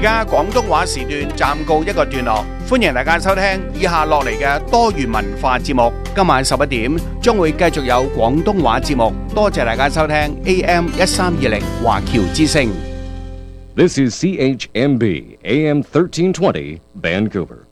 家廣東話時段暫告一個段落，歡迎大家收聽以下落嚟嘅多元文化節目。今晚11點將會繼續有廣東話節目，多謝大家收聽 AM 1320華僑之聲。 This is CHMB AM 1320 Vancouver.